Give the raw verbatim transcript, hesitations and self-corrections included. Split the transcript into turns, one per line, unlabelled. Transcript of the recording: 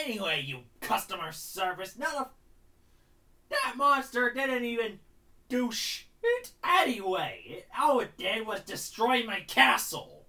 anyway, you customer service? Not a... That monster didn't even do shit anyway. All it did was destroy my castle.